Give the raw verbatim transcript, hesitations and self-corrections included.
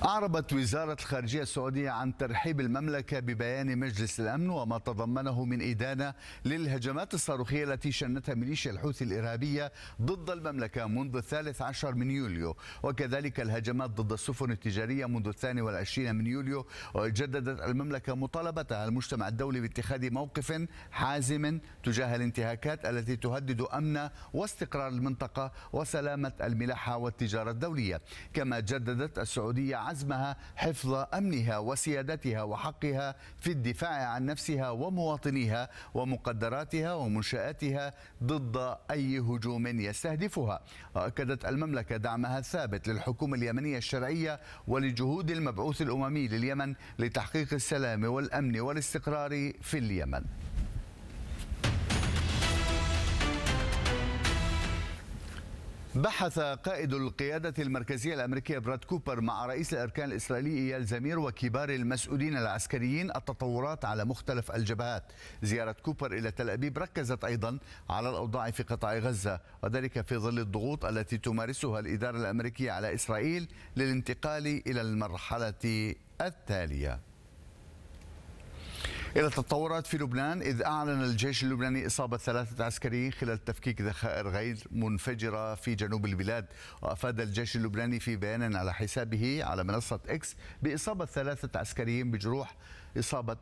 أعربت وزارة الخارجية السعودية عن ترحيب المملكة ببيان مجلس الأمن وما تضمنه من إدانة للهجمات الصاروخية التي شنتها ميليشيا الحوثي الإرهابية ضد المملكة منذ الثالث عشر من يوليو، وكذلك الهجمات ضد السفن التجارية منذ الثاني والعشرين من يوليو. وجددت المملكة مطالبتها المجتمع الدولي باتخاذ موقف حازم تجاه الانتهاكات التي تهدد أمن واستقرار المنطقة وسلامة الملاحة والتجارة الدولية. كما جددت السعودية عزمها حفظ أمنها وسيادتها وحقها في الدفاع عن نفسها ومواطنيها ومقدراتها ومنشآتها ضد أي هجوم يستهدفها. وأكدت المملكة دعمها الثابت للحكومة اليمنية الشرعية ولجهود المبعوث الأممي لليمن لتحقيق السلام والأمن والاستقرار في اليمن. بحث قائد القيادة المركزية الأمريكية براد كوبر مع رئيس الأركان الإسرائيلي إيال زمير وكبار المسؤولين العسكريين التطورات على مختلف الجبهات. زيارة كوبر إلى تل أبيب ركزت أيضا على الأوضاع في قطاع غزة، وذلك في ظل الضغوط التي تمارسها الإدارة الأمريكية على إسرائيل للانتقال إلى المرحلة التالية. إلى التطورات في لبنان، إذ أعلن الجيش اللبناني إصابة ثلاثة عسكريين خلال تفكيك ذخائر غير منفجرة في جنوب البلاد. وأفاد الجيش اللبناني في بيان على حسابه على منصة إكس بإصابة ثلاثة عسكريين بجروح إصابة